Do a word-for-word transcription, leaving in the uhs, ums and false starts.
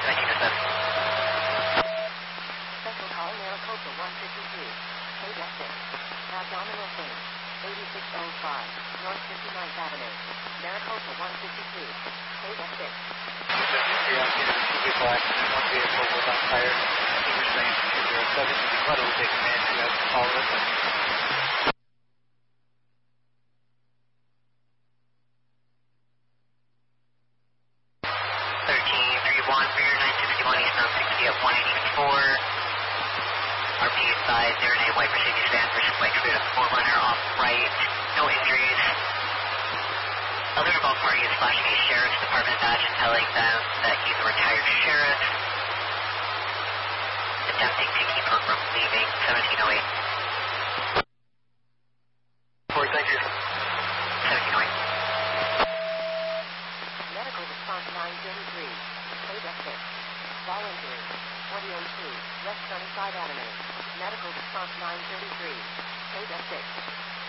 nineteen oh seven. Special call Maricopa one fifty-two. K D six. Abdominal pain. eighty-six oh five. North fifty-ninth Avenue. Maricopa one fifty-two. K D six. Yeah, two vehicle accident. One vehicle was on fire. Senior Stream two zero seven. The puddle will take command to have to follow us. thirteen thirty-one for your nine sixty-one eastbound sixty at one eighty-four. R P side, zero eight white Mercedes van versus white Toyota four runner off right. No injuries. Other involved party is flashing a sheriff's department badge and telling them that he's a retired sheriff. Attempting to keep her from leaving. seventeen oh eight. Ford, thank you. seventeen oh eight. Medical response nine thirty-three. K D six. Ball injury. twenty oh two. West Sunnyside Avenue. Medical response nine thirty-three. K D six.